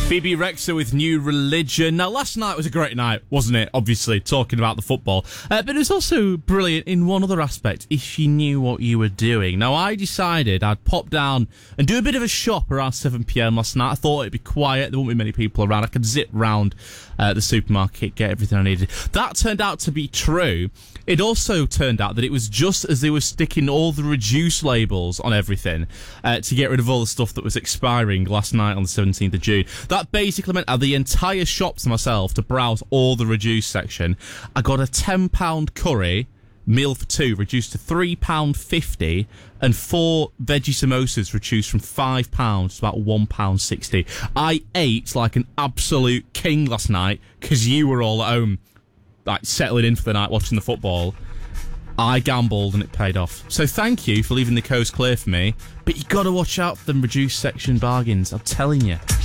Bebe Rexha with New Religion. Now, last night was a great night, wasn't it? Obviously, talking about the football. But it was also brilliant in one other aspect, if you knew what you were doing. Now, I decided I'd pop down and do a bit of a shop around 7pm last night. I thought it'd be quiet, there wouldn't be many people around. I could zip round the supermarket, get everything I needed. That turned out to be true. It also turned out that it was just as they were sticking all the reduce labels on everything to get rid of all the stuff that was expiring last night on the 17th of June. That basically meant I had the entire shop to myself to browse all the reduced section. I got a £10 curry, meal for two, reduced to £3.50, and 4 veggie samosas reduced from £5 to about £1.60. I ate like an absolute king last night because you were all at home, like settling in for the night watching the football. I gambled and it paid off. So thank you for leaving the coast clear for me, but you got to watch out for them reduced section bargains, I'm telling you.